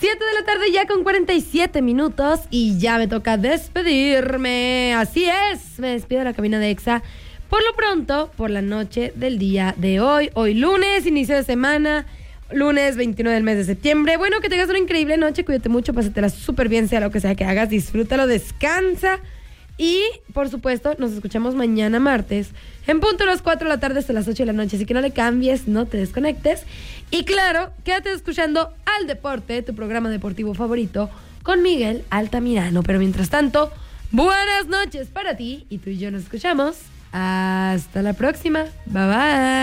7 de la tarde ya con 47 minutos y ya me toca despedirme. Así es, me despido de la cabina de Exa. Por lo pronto, por la noche del día de hoy. Hoy lunes, inicio de semana, lunes 29 del mes de septiembre. Bueno, que tengas una increíble noche, cuídate mucho, pásatela súper bien, sea lo que sea que hagas, disfrútalo, descansa. Y, por supuesto, nos escuchamos mañana martes, en punto a las 4 de la tarde hasta las 8 de la noche. Así que no le cambies, no te desconectes. Y claro, quédate escuchando Al Deporte, tu programa deportivo favorito, con Miguel Altamirano. Pero mientras tanto, buenas noches para ti y tú y yo nos escuchamos. Hasta la próxima. Bye bye.